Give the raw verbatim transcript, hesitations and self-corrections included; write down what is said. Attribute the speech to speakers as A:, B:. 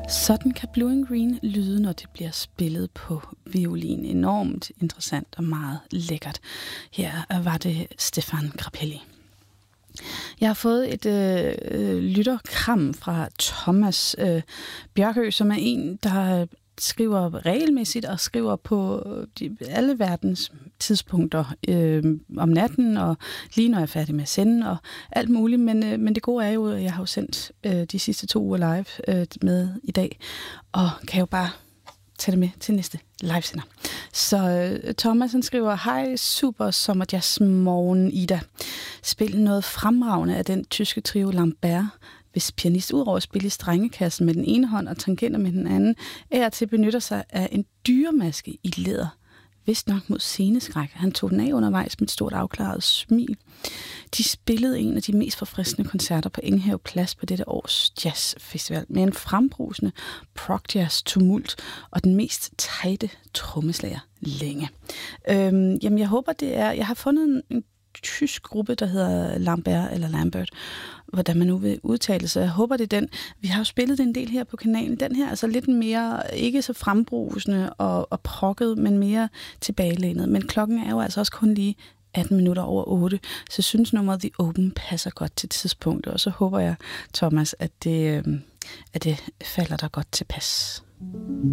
A: Sådan kan Blue and Green lyde, når det bliver spillet på violin. Enormt interessant og meget lækkert. Her var det Stefan Grappelli. Jeg har fået et øh, lytterkram fra Thomas øh, Bjørkø, som er en, der skriver regelmæssigt og skriver på de, alle verdens tidspunkter øh, om natten, og lige når jeg er færdig med at sende, og alt muligt. Men, øh, men det gode er jo, at jeg har jo sendt øh, de sidste to uger live øh, med i dag, og kan jo bare tage det med til næste livesender. Så øh, Thomas han skriver, hej, super sommerjazz morgen, Ida. Spil noget fremragende af den tyske trio Lambert, hvis pianist udover at spille i strengekassen med den ene hånd og tangenter med den anden, er til benytter sig af en dyremaske i læder. Vist nok mod sceneskræk. Han tog den af undervejs med et stort afklaret smil. De spillede en af de mest forfriskende koncerter på Enghave Plads på dette års jazzfestival med en frembrusende prog-jazz tumult og den mest tejte trommeslager længe. Øhm, jamen jeg håber det er, jeg har fundet en, en tysk gruppe, der hedder Lambert eller Lambert, hvordan man nu vil udtale sig. Jeg håber, det er den. Vi har jo spillet en del her på kanalen. Den her er altså lidt mere, ikke så frembrusende og, og prokket, men mere tilbagelænet. Men klokken er jo altså også kun lige atten minutter over otte, så jeg synes nummeret The Open passer godt til tidspunktet, og så håber jeg, Thomas, at det, at det falder dig godt tilpas.